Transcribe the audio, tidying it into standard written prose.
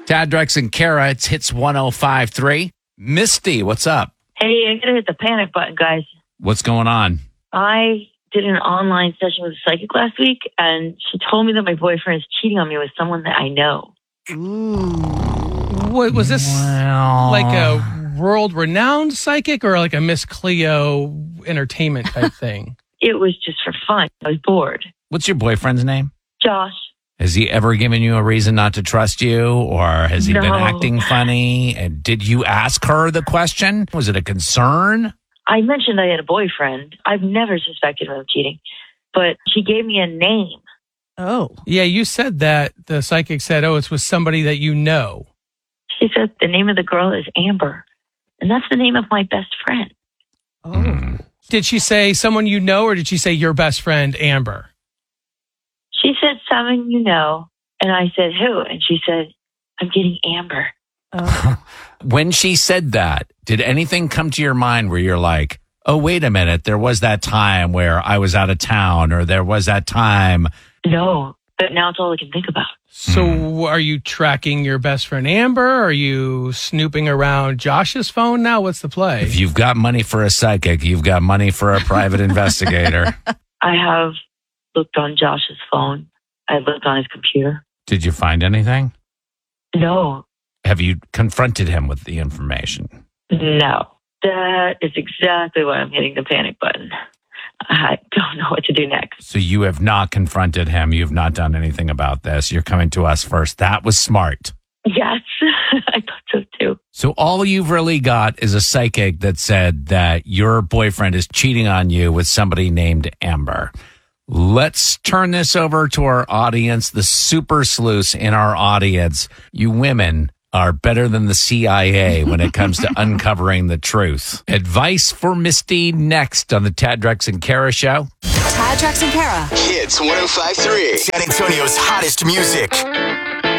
Tad, Drex, and Kara, it's Hits 105.3. Misty, what's up? Hey, I gotta hit the panic button, guys. What's going on? I did an online session with a psychic last week, and she told me that my boyfriend is cheating on me with someone that I know. What was this? Like a world-renowned psychic or like a Miss Cleo entertainment type thing? It was just for fun. I was bored. What's your boyfriend's name? Josh. Has he ever given you a reason not to trust you, or has he been acting funny? And did you ask her the question? Was it a concern? I mentioned I had a boyfriend. I've never suspected him of cheating, but she gave me a name. Oh. Yeah, you said that. The psychic said, it's with somebody that you know. She said the name of the girl is Amber, and that's the name of my best friend. Oh. Did she say someone you know, or did she say your best friend, Amber? She said someone you know, and I said who? And she said, I'm getting Amber. Oh. When she said that, did anything come to your mind where you're like, oh, wait a minute, there was that time where I was out of town, or there was that time? No, but now it's all I can think about. So are you tracking your best friend Amber? Are you snooping around Josh's phone now? What's the play? If you've got money for a psychic, you've got money for a private investigator. I have looked on Josh's phone. I looked on his computer. Did you find anything? No. Have you confronted him with the information? No. That is exactly why I'm hitting the panic button. I don't know what to do next. So you have not confronted him. You've not done anything about this. You're coming to us first. That was smart. Yes, I thought so too. So all you've really got is a psychic that said that your boyfriend is cheating on you with somebody named Amber. Let's turn this over to our audience, the super sleuths in our audience. You women are better than the CIA when it comes to uncovering the truth. Advice for Misty next on the Tad, Drex, and Kara Show. Tad, Drex, and Kara. Hits 105.3. San Antonio's hottest music.